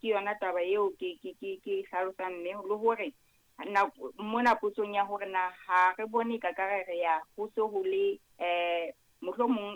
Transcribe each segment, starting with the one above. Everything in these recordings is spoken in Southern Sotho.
yona taba eo ke hlalosang mme le hore mona putsong ya hore na ha re bone ka re ya ho se ho le mohlomong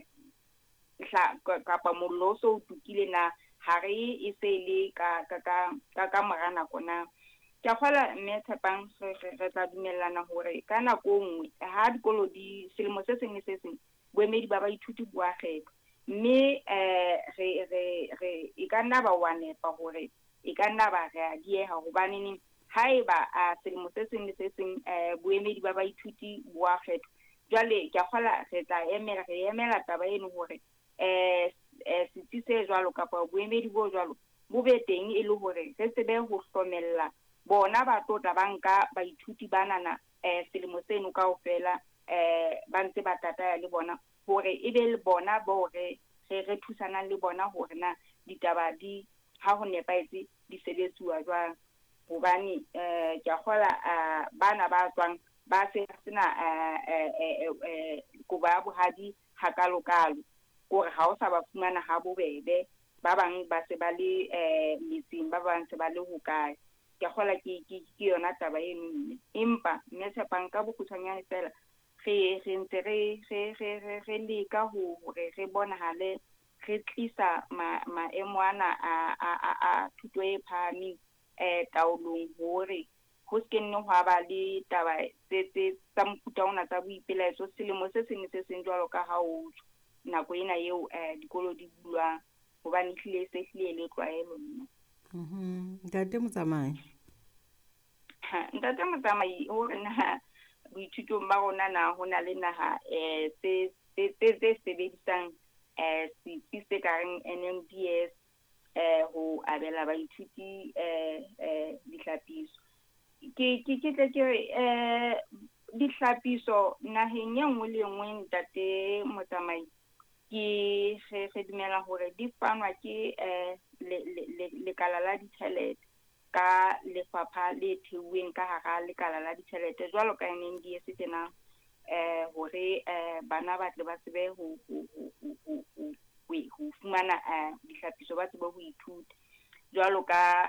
kapa mollo o so o tukile na ha re e se le ka mora nako na. Ke a kgolwa mme Tshepang re tla dumellana hore ka nako nngwe ha dikolo selemo se seng le se seng boemedi ba baithuti bo a kgethwa, mme re e ka nna ba wa nepa hore e ka nna ba re a dieha hobaneng haeba selemo se seng le se seng boemedi ba baithuti bo a kgethwa. Jwale ke a kgolwa re emela taba eno hore setsi se jwalo kapa boemedi bo jwalo bo be teng e le hore re tsebe ho hlomella bona ba tlotla ba nka baithuti banana selemo seno kaofela ba ntse ba tataya le bona hore e be le bona bo re thusanang le bona hore na ditaba ha ho nepahetse di sebetsuwa jwang. Hobane ke a kgolwa bana ba tswang ba sena kobo ya bohadi hakalokalo hore ha o sa ba fumana ha bobebe, ba bang ba se ba le metseng, ba bang se ba le hokae. Ke a kgolwa ke yona taba eno, empa mme Tshepang ka bokgutshwanyane fela re ntse re leka hore re bonahale re tlisa maemo ana a thuto e phahameng taolong hore ho se nne hwa ba le taba tsa mofuta ona tsa boipelaetso selemo se seng se seng jwalo ka ha o nako ena eo dikolo di bulwang, hobane hlile se hlile le tlwaelo nna. Ntate Motsamai hore na boithutong ba rona na ho na le naha tse sebedisang setsi se kareng NMDS ho abela baithuti dihlapiso. Ke re dihlapiso naheng e nngwe le nngwe ntate Motsamai ke re dumela hore di fanwa ke lekala la ditjhelete ka lefapha le theuweng ka hara lekala la ditjhelete jwalo ka NMDS tjena hore bana ba tle ba tsebe ho fumana dihlapiso, ba tsebe ho ithuta jwalo ka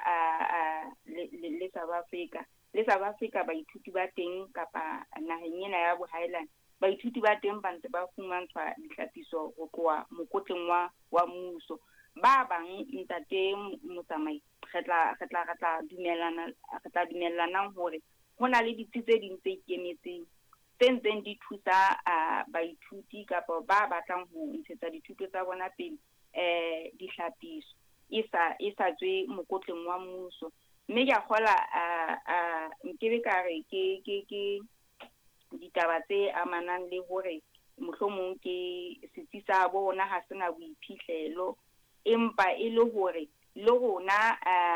le South Africa. Le South Africa baithuti ba teng kapa naheng ena ya Bohighland baithuti ba teng ba ntse ba fumantshwa dihlapiso ho tloha mokotleng wa mmuso. Ba bang ntate Motsamai re tla dumellanang hore ho na le ditsi tse ding tse ikemetseng tse ntseng di thusa baithuti kapa ba batlang ho ntshetsa dithuto tsa bona pele dihlapiso e sa tswe mokotleng wa mmuso. Mme ke a kgola nkebe ka re ke ditaba tse amanang le hore mohlomong ke setsi sa bona ha sena boiphihlelo, empa e le hore le rona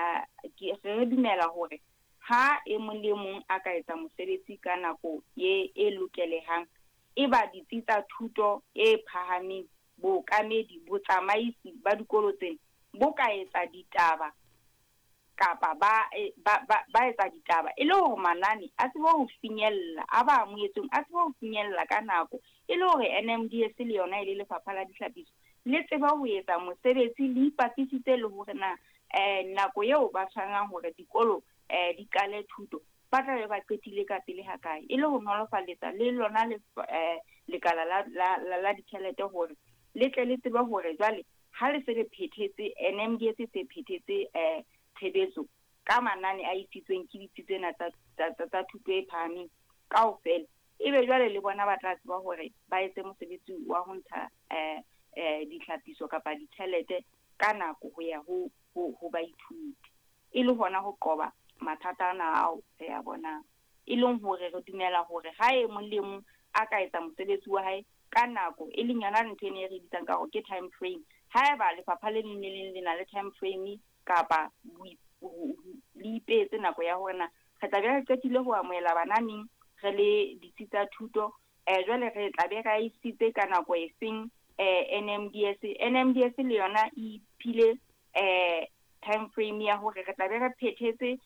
re dumela hore ha e mong le mong a ka etsa mosebetsi ka nako e lokelehang, e ba ditsi tsa thuto e phahameng, bookamedi, botsamaisi ba dikolo tsena bo ka etsa ditaba kapa ba etsa ditaba e le hore manane a tsebe ho finyella a ba amohetsweng a tsebe ho finyella ka nako, e le hore NMDS le yona e le lefapha la dihlapiso le tseba ho etsa mosebetsi le ipapisitse le hore na nako eo ba tshwanang hore dikolo di qale thuto ba tla be ba qetile ka pele ha kae, e le ho nolofaletsa le lona lekala la ditjhelete hore le tle le tsebe hore jwale ha le se le phethetse NMDS se phethetse tshebetso ka manane a isitsweng ke ditsi tsena tsa thuto e phahameng kaofela, ebe jwale le bona ba tla tseba hore ba etse mosebetsi wa ho ntsha dihlapiso kapa ditjhelete ka nako ho ya ho baithuti, e le hona ho qoba mathata ana ao re ya bonang, e leng hore re dumela hore ha e mong le mong a ka etsa mosebetsi wa hae ka nako, e leng yona ntho e re bitsang ka hore ke time frame. Haeba lefapha le leng le leng le na le time frame kapa le ipehetse nako ya hore na re tla be re qetile ho amohela bananeng re le ditsi tsa thuto, jwale re tla be re isitse ka nako e seng NMDS le yona e phile time frame ya hore re tla be re phethetse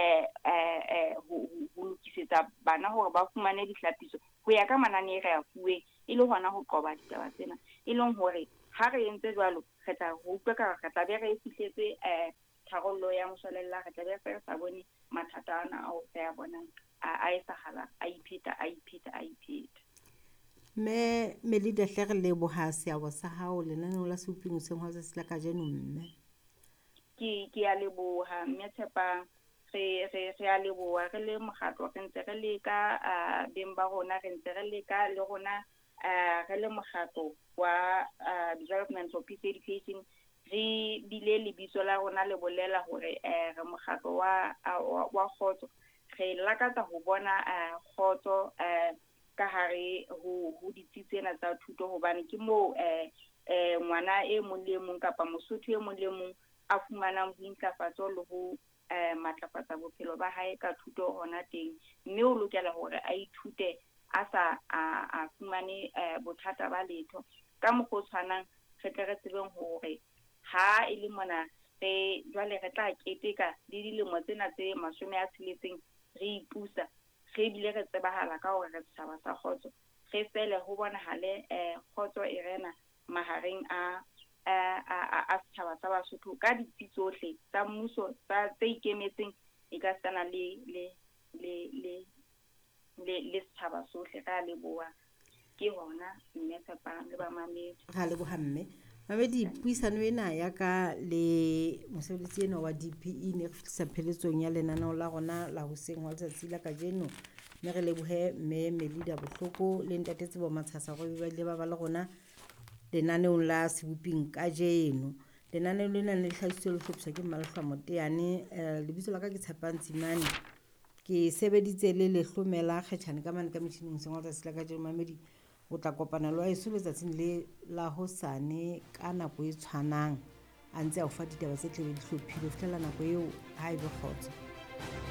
ho lokisetsa bana hore ba fumane dihlapiso ho ya ka manane re a fuweng, e le hona ho qoba ditaba tsena, e leng hore ha re entse jwalo re tla utlwa ka re tla be re fihletse tharollo ya moshwelella re tlabe re sa bone mathata ana ao re a bonang a etsagala a ipheta. mme Melida hle re leboha seabo sa hao lenaneo la Sebopeong seng hwa tsatsi la kajeno mme. Ke a leboha mme Tshepa, re a leboha re le mokgatlo re ntse re le ka beng ba rona, re ntse re le ka le rona re le mokgatlo wa Development for Peace Education, re bile lebitso la rona le bolela hore re mokgatlo wa kgotso. Re lakatsa ho bona kgotso ka hare ho ditsi tsena tsa thuto, hobane ke moo ngwana e mong le mong kapa Mosotho e mong le mong a fumanang bointlafatso le ho matlafatsa bophelo ba hae ka thuto hona teng. Mme o lokela hore a ithute a sa a fumane bothata ba letho. Ka mokgwa o tshwanang re tle re tsebeng hore ha e le mona jwale re tla keteka le dilemo tsena tse 60 re ipusa, re bile re tsebahala ka hore re setjhaba sa kgotso, re fele ho bonahale kgotso e rena mahareng a setjhaba sa Basotho ka ditsi tsohle tsa mmuso tse ikemetseng, e ka sana le setjhaba sohle. Ra leboha ke hona mme Tshepa le ba mamedi. Ra leboha mme. Mamedi, puisano ena ya ka le mosebeletsi ena wa DPE ne re fihlisa pheletsong ya lenaneo la rona la hoseng hwa letsatsi la kajeno. Mme re lebohe mme Melida Bohloko le ntate Tsebo Matshasa gore ba ile ba ba le rona lenaneong la Sebopeng kajeno. Lenaneo lena le hlahisitswe le hlophiswa ke Mmalehloa Moteane. Lebitso la ka ke Tshepang Tsimane, ke sebeditse le Lehlomela Kgetjhane ka mane ka metjhineng seng hwa letsatsi la kajeno. Mamedi, o tla kopana le wa eso letsatsing le la hosane ka nako e tshwanang a ntse a o fa ditaba tse tle di hlophile ho fihlela nako eo ha ebe kgotso.